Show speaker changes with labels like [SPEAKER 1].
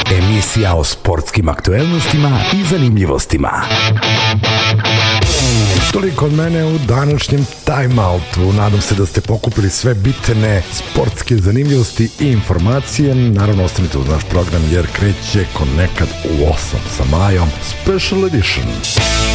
[SPEAKER 1] Emisija o sportskim aktuelnostima i zanimljivostima. Toliko od mene u današnjem Time Outu. Nadam se da ste pokupili sve bitne sportske zanimljivosti i informacije. Naravno, ostanite uz naš program jer kreće ko nekad u 8 sa Majom Special Edition.